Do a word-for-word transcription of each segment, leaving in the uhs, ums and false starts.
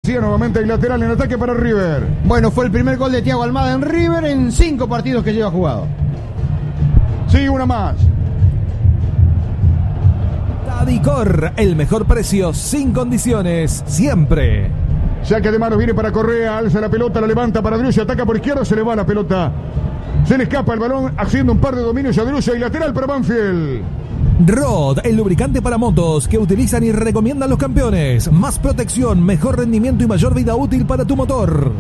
García nuevamente el lateral en ataque para River. Bueno, fue el primer gol de Thiago Almada en River en cinco partidos que lleva jugado. Sí, una más. Tadicor, el mejor precio sin condiciones, siempre. Saque de manos, viene para Correa, alza la pelota, la levanta para Driussi, ataca por izquierda, se le va la pelota. Se le escapa el balón, haciendo un par de dominios a Driussi y lateral para Banfield. Rod, el lubricante para motos que utilizan y recomiendan los campeones. Más protección, mejor rendimiento y mayor vida útil para tu motor.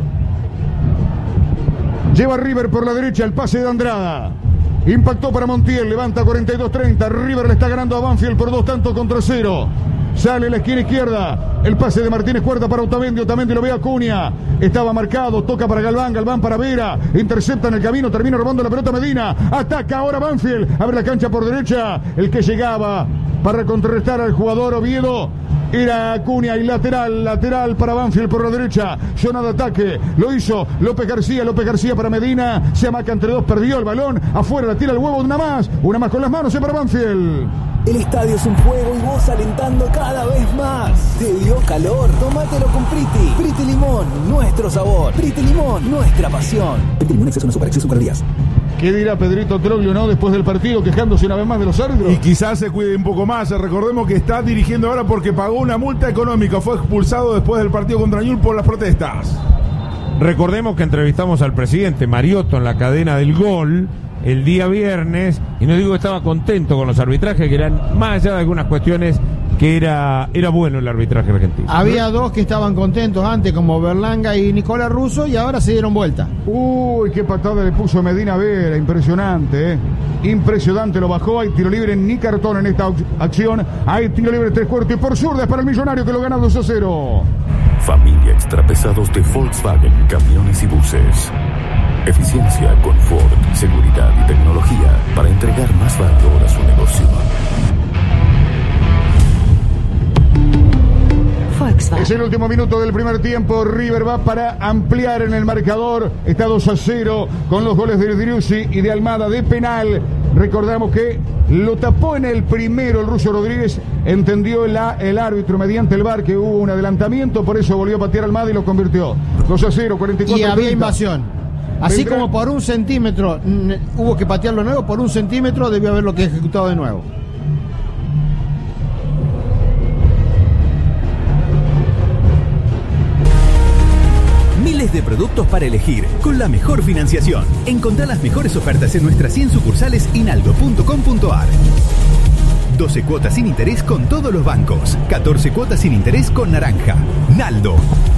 Lleva River por la derecha, el pase de Andrada. Impactó para Montiel, levanta cuarenta y dos treinta. River le está ganando a Banfield por dos tantos contra cero. Sale la esquina izquierda. El pase de Martínez Cuarta para Otamendi. Otamendi lo ve a Acuña. Estaba marcado. Toca para Galván. Galván para Vera. Intercepta en el camino. Termina robando la pelota Medina. Ataca ahora Banfield. Abre la cancha por derecha. El que llegaba para contrarrestar al jugador Oviedo era Acuña y lateral, lateral para Banfield por la derecha. Zona de ataque, lo hizo López García, López García para Medina. Se amaca entre dos, perdió el balón. Afuera, la tira el huevo, una más. Una más con las manos, es para Banfield. El estadio es un fuego y vos alentando cada vez más. ¿Te dio calor? Tómatelo con Priti. Priti Limón, nuestro sabor. Priti Limón, nuestra pasión. Priti Limón, exceso no super, exceso super días. ¿Qué dirá Pedrito Troglio, no? Después del partido, quejándose una vez más de los árbitros. Y quizás se cuide un poco más. Recordemos que está dirigiendo ahora porque pagó una multa económica. Fue expulsado después del partido contra Newell's por las protestas. Recordemos que entrevistamos al presidente Mariotto en la cadena del Gol el día viernes, y no digo que estaba contento con los arbitrajes, que eran, más allá de algunas cuestiones, que era, era bueno el arbitraje argentino. Había dos que estaban contentos antes, como Berlanga y Nicolás Russo, y ahora se dieron vuelta. Uy, qué patada le puso Medina Vera, impresionante, ¿eh? Impresionante, lo bajó. Hay tiro libre, ni cartón en esta acción. Hay tiro libre, tres cuartos y por zurda para el Millonario, que lo gana dos a cero. Familia extrapesados de Volkswagen, camiones y buses. Eficiencia, confort, seguridad y tecnología para entregar más valor a su negocio. Volkswagen. Es el último minuto del primer tiempo. River va para ampliar en el marcador. Está dos a cero con los goles de Driussi y de Almada de penal. Recordamos que lo tapó en el primero el ruso Rodríguez. Entendió el, el árbitro mediante el V A R que hubo un adelantamiento, por eso volvió a patear Almada y lo convirtió. dos a cero, cuarenta y cuatro. Y había invasión. Así Vendrá... como por un centímetro hubo que patearlo de nuevo, por un centímetro debió haberlo que ejecutado de nuevo. Miles de productos para elegir, con la mejor financiación. Encontrá las mejores ofertas en nuestras cien sucursales y naldo punto com punto a r. doce cuotas sin interés con todos los bancos. catorce cuotas sin interés con Naranja. Naldo.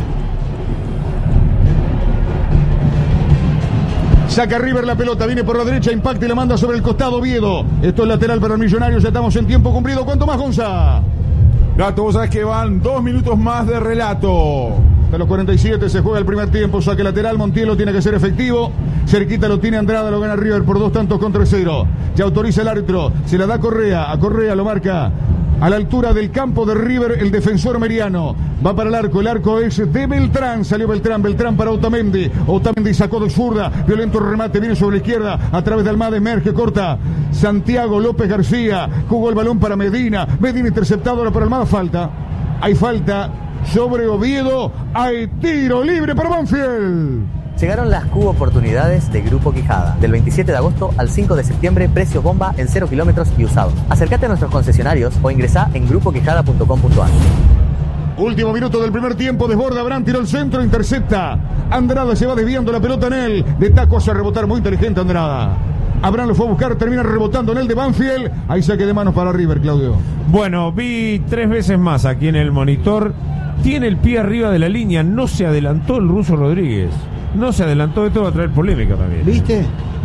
Saca River la pelota, viene por la derecha, impacta y la manda sobre el costado Oviedo. Esto es lateral para el Millonario, ya estamos en tiempo cumplido. ¿Cuánto más, Gonza? Gato, vos sabés que van dos minutos más de relato. A los cuarenta y siete se juega el primer tiempo, saque lateral, Montiel tiene que ser efectivo. Cerquita lo tiene Andrada, lo gana River por dos tantos contra cero. Ya autoriza el árbitro, se la da a Correa, a Correa lo marca a la altura del campo de River el defensor Meriano. Va para el arco, el arco es de Beltrán, salió Beltrán, Beltrán para Otamendi. Otamendi sacó de zurda, violento remate, viene sobre la izquierda, a través de Almada, emerge, corta. Santiago López García, jugó el balón para Medina, Medina interceptado, ahora para Almada, falta. Hay falta sobre Oviedo, hay tiro libre para Banfield. Llegaron las Q oportunidades de Grupo Quijada. Del veintisiete de agosto al cinco de septiembre, precios bomba en cero kilómetros y usados. Acércate a nuestros concesionarios o ingresá en grupo quijada punto com punto a r. Último minuto del primer tiempo, desborda Abraham, tiró el centro, intercepta. Andrada se va desviando la pelota en él. De taco hace rebotar, muy inteligente Andrada. Abraham lo fue a buscar, termina rebotando en el de Banfield. Ahí saque de manos para River, Claudio. Bueno, vi tres veces más aquí en el monitor. Tiene el pie arriba de la línea, no se adelantó el ruso Rodríguez. No se adelantó, esto va a traer polémica también. ¿Viste?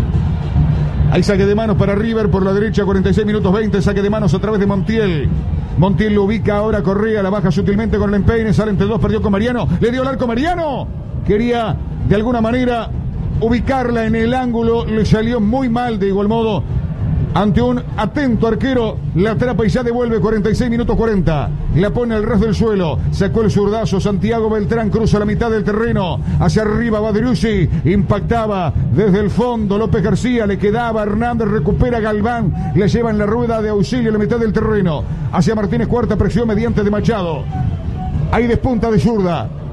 Hay saque de manos para River por la derecha, cuarenta y seis minutos veinte, saque de manos a través de Montiel. Montiel lo ubica ahora, Correa, la baja sutilmente con el empeine, sale entre dos, perdió con Mariano, le dio el arco Mariano. Quería de alguna manera ubicarla en el ángulo, le salió muy mal de igual modo. Ante un atento arquero, la atrapa y ya devuelve. Cuarenta y seis minutos cuarenta. La pone al ras del suelo. Sacó el zurdazo. Santiago Beltrán cruza la mitad del terreno. Hacia arriba va Driussi. Impactaba desde el fondo López García. Le quedaba Hernández. Recupera Galván. Le lleva en la rueda de auxilio en la mitad del terreno. Hacia Martínez Cuarta. Presión mediante de Machado. Ahí despunta de zurda.